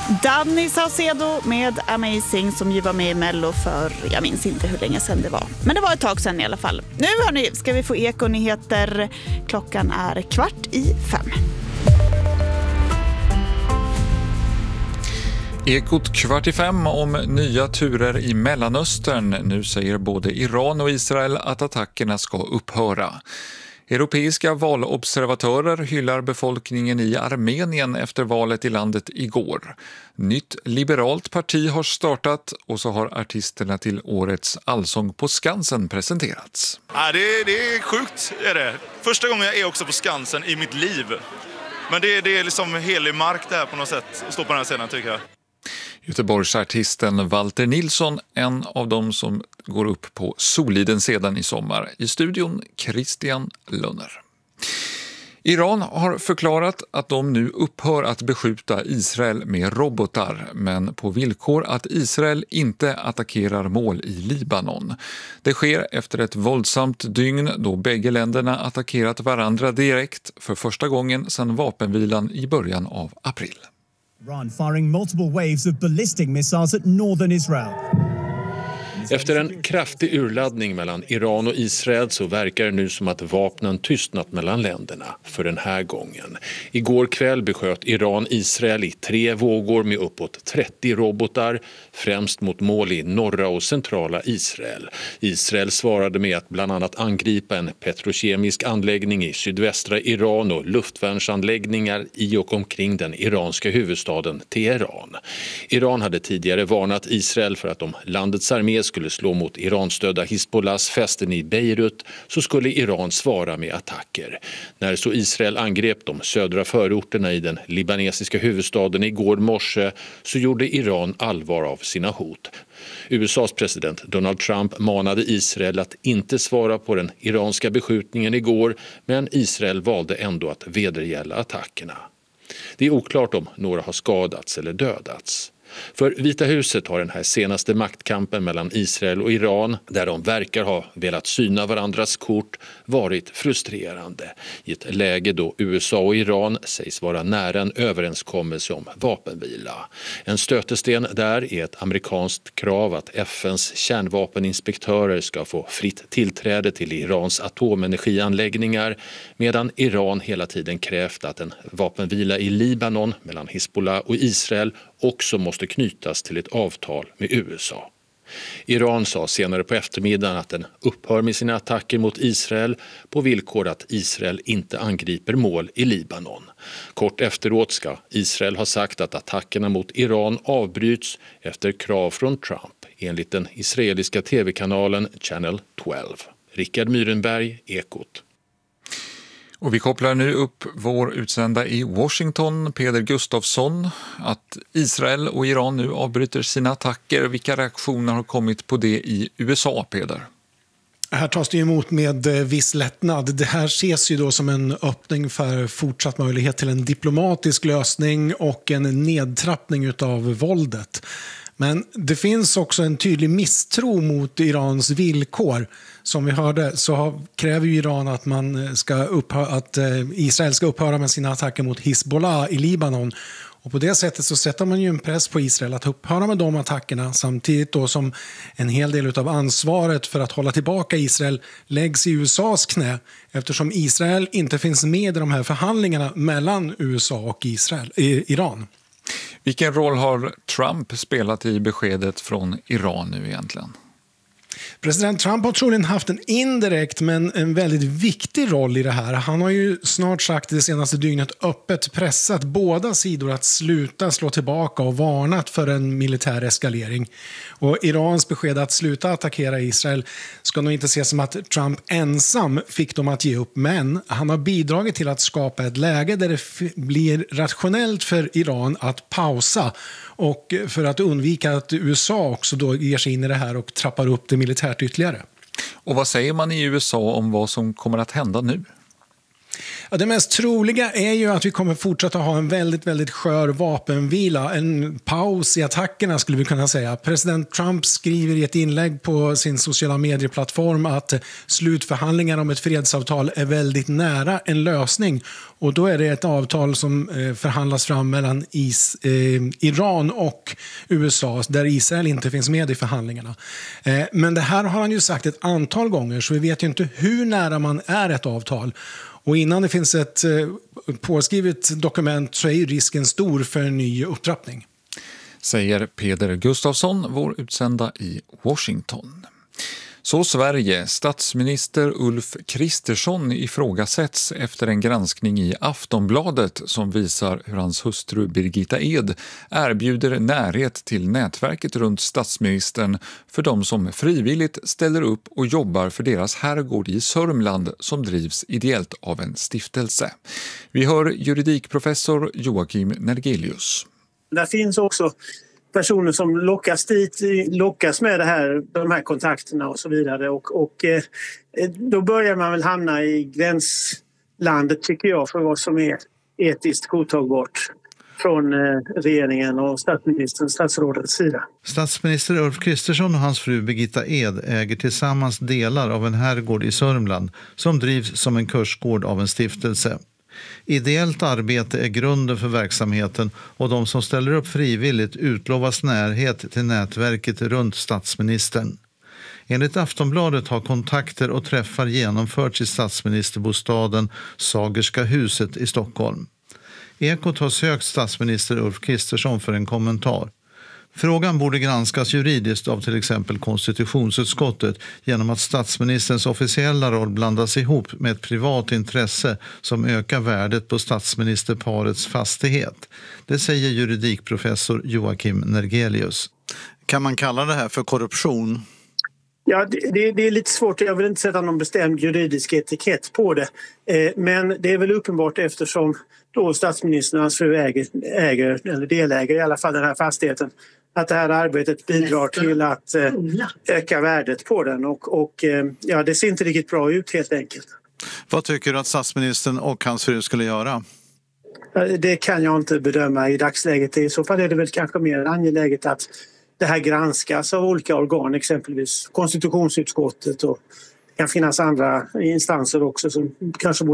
Danny Saucedo med Amazing som ju var med i Mello för, jag minns inte hur länge sedan det var. Men det var ett tag sedan i alla fall. Nu hörni, ska vi få Ekonyheter. Klockan är 4:45. Ekot 4:45 om nya turer i Mellanöstern. Nu säger både Iran och Israel att attackerna ska upphöra. Europeiska valobservatörer hyllar befolkningen i Armenien efter valet i landet igår. Nytt liberalt parti har startat och så har artisterna till årets Allsång på Skansen presenterats. Ja, det är sjukt, är det. Första gången jag är också på Skansen i mitt liv. Men det är liksom helig mark där på något sätt att stå på den här scenen, tycker jag. Göteborgsartisten Walter Nilsson, en av dem som går upp på Soliden sedan i sommar. I studion Christian Lönner. Iran har förklarat att de nu upphör att beskjuta Israel med robotar, men på villkor att Israel inte attackerar mål i Libanon. Det sker efter ett våldsamt dygn då bägge länderna attackerat varandra direkt för första gången sedan vapenvilan i början av april. Iran firing multiple waves of ballistic missiles at northern Israel. Efter en kraftig urladdning mellan Iran och Israel så verkar det nu som att vapnen tystnat mellan länderna för den här gången. Igår kväll besköt Iran Israel i 3 vågor med uppåt 30 robotar, främst mot mål i norra och centrala Israel. Israel svarade med att bland annat angripa en petrokemisk anläggning i sydvästra Iran och luftvärnsanläggningar i och omkring den iranska huvudstaden Teheran. Iran hade tidigare varnat Israel för att om landets armé skulle slå mot Iranstödda Hizbollahs fästen i Beirut så skulle Iran svara med attacker. När så Israel angrep de södra förorterna i den libanesiska huvudstaden igår morse så gjorde Iran allvar av sina hot. USAs president Donald Trump manade Israel att inte svara på den iranska beskjutningen igår, men Israel valde ändå att vedergälla attackerna. Det är oklart om några har skadats eller dödats. För Vita huset har den här senaste maktkampen mellan Israel och Iran, där de verkar ha velat syna varandras kort, varit frustrerande i ett läge då USA och Iran sägs vara nära en överenskommelse om vapenvila. En stötesten där är ett amerikanskt krav att FNs kärnvapeninspektörer ska få fritt tillträde till Irans atomenergianläggningar, medan Iran hela tiden krävt att en vapenvila i Libanon mellan Hizbollah och Israel också måste knytas till ett avtal med USA. Iran sa senare på eftermiddagen att den upphör med sina attacker mot Israel på villkor att Israel inte angriper mål i Libanon. Kort efteråt ska Israel ha sagt att attackerna mot Iran avbryts efter krav från Trump, enligt den israeliska tv-kanalen Channel 12. Rickard Myrenberg, Ekot. Och vi kopplar nu upp vår utsända i Washington, Peder Gustafsson, att Israel och Iran nu avbryter sina attacker. Vilka reaktioner har kommit på det i USA, Peder? Här tas det emot med viss lättnad. Det här ses ju då som en öppning för fortsatt möjlighet till en diplomatisk lösning och en nedtrappning av våldet. Men det finns också en tydlig misstro mot Irans villkor. Som vi hörde så kräver ju Iran att att Israel ska upphöra med sina attacker mot Hizbollah i Libanon. Och på det sättet så sätter man ju en press på Israel att upphöra med de attackerna, samtidigt då som en hel del av ansvaret för att hålla tillbaka Israel läggs i USAs knä, eftersom Israel inte finns med i de här förhandlingarna mellan USA och Iran. Vilken roll har Trump spelat i beskedet från Iran nu egentligen? President Trump har troligen haft en indirekt men en väldigt viktig roll i det här. Han har ju snart sagt det senaste dygnet öppet pressat båda sidor att sluta slå tillbaka och varnat för en militär eskalering. Och Irans besked att sluta attackera Israel ska nog inte ses som att Trump ensam fick dem att ge upp, men han har bidragit till att skapa ett läge där det blir rationellt för Iran att pausa, och för att undvika att USA också då ger sig in i det här och trappar upp det militärt ytterligare. Och vad säger man i USA om vad som kommer att hända nu? Ja, det mest troliga är ju att vi kommer fortsätta ha en väldigt, väldigt skör vapenvila. En paus i attackerna skulle vi kunna säga. President Trump skriver i ett inlägg på sin sociala medieplattform att slutförhandlingar om ett fredsavtal är väldigt nära en lösning. Och då är det ett avtal som förhandlas fram mellan Iran och USA, där Israel inte finns med i förhandlingarna. Men det här har han ju sagt ett antal gånger, så vi vet ju inte hur nära man är ett avtal. Och innan det finns ett påskrivet dokument så är ju risken stor för en ny upptrappning. Säger Peder Gustafsson, vår utsända i Washington. Så Sverige, statsminister Ulf Kristersson ifrågasätts efter en granskning i Aftonbladet som visar hur hans hustru Birgitta Ed erbjuder närhet till nätverket runt statsministern för de som frivilligt ställer upp och jobbar för deras herrgård i Sörmland som drivs ideellt av en stiftelse. Vi hör juridikprofessor Joakim Nergelius. Där finns också personer som lockas med de här kontakterna och så vidare. Och då börjar man väl hamna i gränslandet, tycker jag, för vad som är etiskt godtagbart från regeringen och statsrådets sida. Statsminister Ulf Kristersson och hans fru Birgitta Ed äger tillsammans delar av en herrgård i Sörmland som drivs som en kursgård av en stiftelse. Ideellt arbete är grunden för verksamheten och de som ställer upp frivilligt utlovas närhet till nätverket runt statsministern. Enligt Aftonbladet har kontakter och träffar genomförts i statsministerbostaden Sagerska huset i Stockholm. Ekot har sökt statsminister Ulf Kristersson för en kommentar. Frågan borde granskas juridiskt av till exempel konstitutionsutskottet genom att statsministerns officiella roll blandas ihop med ett privat intresse som ökar värdet på statsministerparets fastighet. Det säger juridikprofessor Joakim Nergelius. Kan man kalla det här för korruption? Ja, det är lite svårt. Jag vill inte sätta någon bestämd juridisk etikett på det. Men det är väl uppenbart eftersom då statsministern och hans fru äger, eller deläger i alla fall den här fastigheten, att det här arbetet bidrar till att öka värdet på den. Och det ser inte riktigt bra ut helt enkelt. Vad tycker du att statsministern och hans fru skulle göra? Det kan jag inte bedöma i dagsläget. I så fall är det väl kanske mer angeläget att det här granskas av olika organ, exempelvis konstitutionsutskottet, och det kan finnas andra instanser också som kanske